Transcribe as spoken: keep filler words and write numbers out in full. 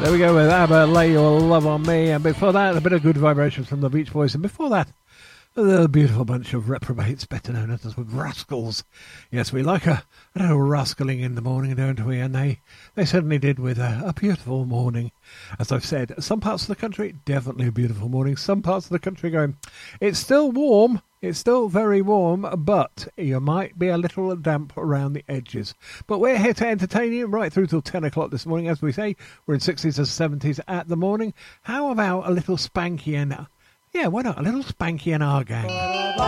There we go with ABBA, Lay Your Love on Me. And before that, a bit of Good Vibrations from the Beach Boys. And before that, a beautiful bunch of reprobates, better known as the rascals. Yes, we like a, a little rascaling in the morning, don't we? And they, they certainly did with a, a beautiful morning. As I've said, some parts of the country, definitely a beautiful morning. Some parts of the country going, it's still warm. It's still very warm, but you might be a little damp around the edges. But we're here to entertain you right through till ten o'clock this morning. As we say, we're in sixties and seventies at the morning. How about a little Spanky and... Yeah, why not? A little Spanky and our gang.